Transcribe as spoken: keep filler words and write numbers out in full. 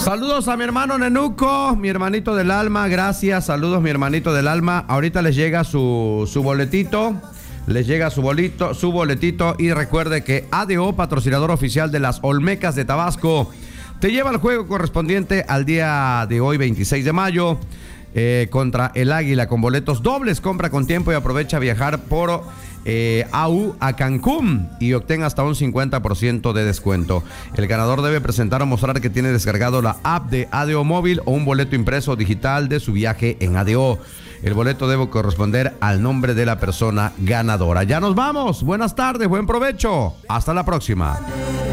Saludos a mi hermano Nenuco, mi hermanito del alma, gracias, saludos mi hermanito del alma. Ahorita les llega su, su boletito, les llega su bolito, su boletito y recuerde que A D O, patrocinador oficial de las Olmecas de Tabasco, te lleva el juego correspondiente al día de hoy, veintiséis de mayo, eh, contra el Águila con boletos dobles. Compra con tiempo y aprovecha a viajar por eh, A U a Cancún y obtén hasta un cincuenta por ciento de descuento. El ganador debe presentar o mostrar que tiene descargado la app de A D O Móvil o un boleto impreso digital de su viaje en A D O. El boleto debe corresponder al nombre de la persona ganadora. Ya nos vamos. Buenas tardes, buen provecho. Hasta la próxima.